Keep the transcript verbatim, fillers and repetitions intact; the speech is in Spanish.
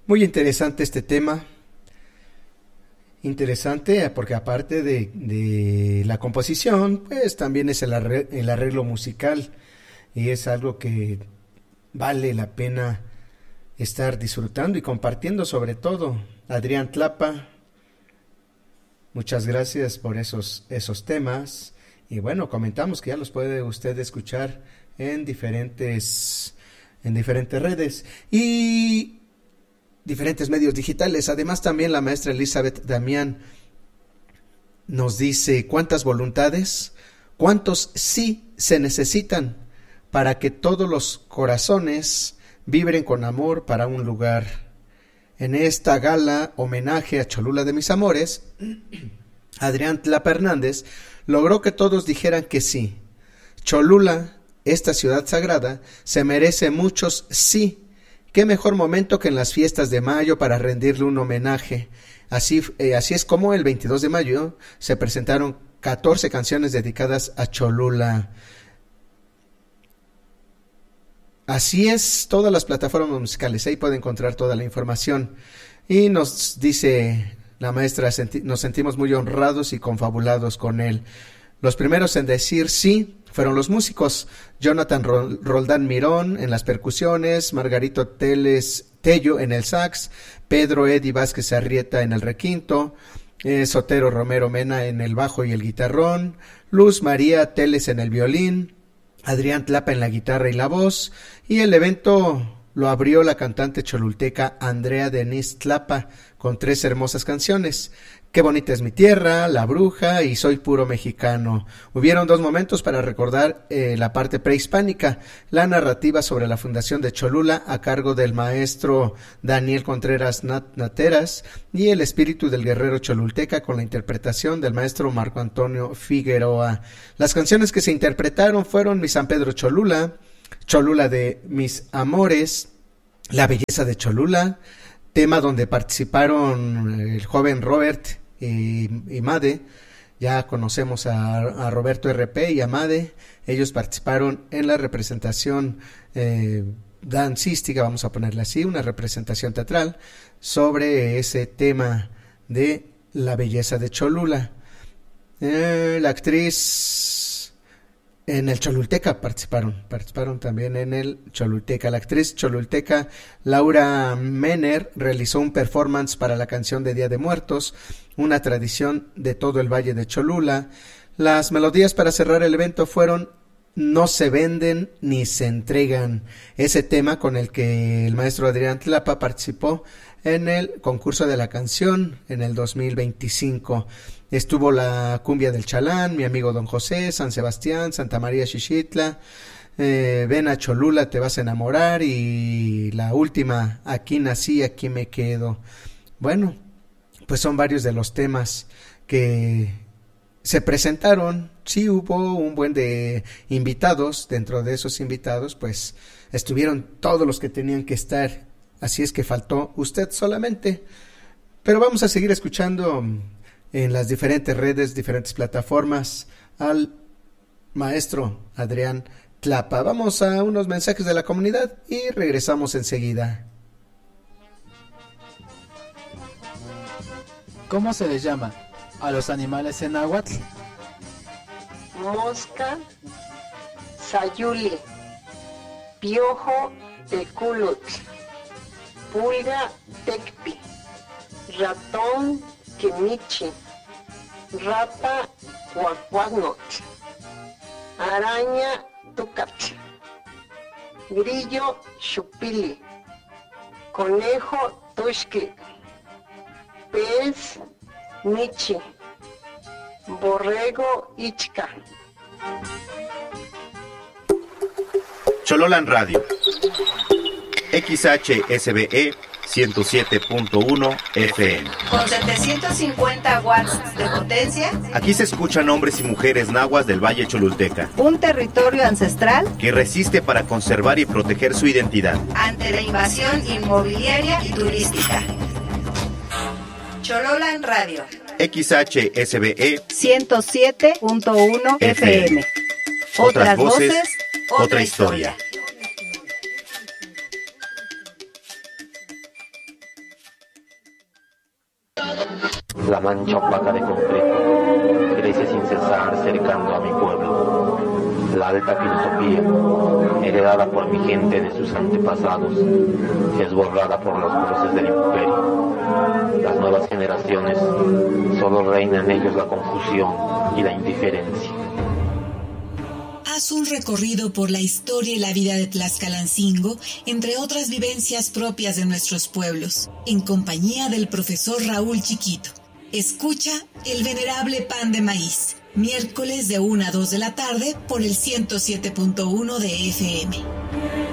Muy interesante este tema. Interesante porque aparte de, de la composición, pues también es el arreglo, el arreglo musical, y es algo que vale la pena estar disfrutando y compartiendo, sobre todo. Adrián Tlapa, muchas gracias por esos, esos temas, y bueno, comentamos que ya los puede usted escuchar en diferentes, en diferentes redes y diferentes medios digitales. Además, también la maestra Elizabeth Damián nos dice: ¿cuántas voluntades, cuántos sí se necesitan para que todos los corazones vibren con amor para un lugar? En esta gala homenaje a Cholula de mis amores, Adrián Tlapa Hernández logró que todos dijeran que sí. Cholula, esta ciudad sagrada, se merece muchos sí. Qué mejor momento que en las fiestas de mayo para rendirle un homenaje. Así, eh, así es como el veintidós de mayo se presentaron catorce canciones dedicadas a Cholula. Así es, todas las plataformas musicales, ahí puede encontrar toda la información. Y nos dice la maestra, senti- nos sentimos muy honrados y confabulados con él. Los primeros en decir sí fueron los músicos: Jonathan Roldán Mirón en las percusiones, Margarito Teles Tello en el sax, Pedro Edi Vázquez Arrieta en el requinto, eh, Sotero Romero Mena en el bajo y el guitarrón, Luz María Teles en el violín, Adrián Tlapa en la guitarra y la voz, y el evento lo abrió la cantante cholulteca Andrea Denise Tlapa con tres hermosas canciones: Qué bonita es mi tierra, La bruja y Soy puro mexicano. Hubieron dos momentos para recordar eh, la parte prehispánica: la narrativa sobre la fundación de Cholula a cargo del maestro Daniel Contreras Nat- Nateras, y el espíritu del guerrero cholulteca con la interpretación del maestro Marco Antonio Figueroa. Las canciones que se interpretaron fueron Mi San Pedro Cholula, Cholula de mis amores, La belleza de Cholula, tema donde participaron el joven Robert y, y Made. Ya conocemos a, a Roberto R P y a Made. Ellos participaron en la representación eh, dancística, vamos a ponerla así, una representación teatral sobre ese tema de la belleza de Cholula. Eh, la actriz en el Cholulteca participaron, participaron también en el Cholulteca. La actriz cholulteca Laura Mener realizó un performance para la canción de Día de Muertos, una tradición de todo el Valle de Cholula. Las melodías para cerrar el evento fueron No se venden ni se entregan, ese tema con el que el maestro Adrián Tlapa participó en el concurso de la canción en el dos mil veinticinco. Estuvo la cumbia del Chalán, Mi amigo Don José, San Sebastián, Santa María Xixitla, eh, Ven a Cholula, te vas a enamorar, y la última, Aquí nací, aquí me quedo. Bueno, pues son varios de los temas que se presentaron. Sí hubo un buen de invitados. Dentro de esos invitados pues estuvieron todos los que tenían que estar, así es que faltó usted solamente. Pero vamos a seguir escuchando en las diferentes redes, diferentes plataformas al maestro Adrián Tlapa. Vamos a unos mensajes de la comunidad y regresamos enseguida. ¿Cómo se les llama a los animales en náhuatl? Mosca, sayuli, piojo, teculotl, pulga, tecpi, ratón, quemichi, rata, cuacuagnotl, araña, tucatl, grillo, chupili, conejo, tuxqui, pez, michi, borrego, ichca. Chololan Radio, X H S B E ciento siete punto uno F M. Con setecientos cincuenta watts de potencia. Aquí se escuchan hombres y mujeres nahuas del Valle Cholulteca. Un territorio ancestral que resiste para conservar y proteger su identidad ante la invasión inmobiliaria y turística. Chololan Radio, X H S B E ciento siete punto uno F M. Otras voces, otra historia. La mancha opaca de concreto crece sin cesar cercando a mi pueblo. La alta filosofía, heredada por mi gente de sus antepasados, es borrada por los voces del imperio. Las nuevas generaciones solo reina en ellos la confusión y la indiferencia. Haz un recorrido por la historia y la vida de Tlaxcalancingo, entre otras vivencias propias de nuestros pueblos, en compañía del profesor Raúl Chiquito. Escucha El Venerable Pan de Maíz, miércoles de una a dos de la tarde por el ciento siete punto uno de F M.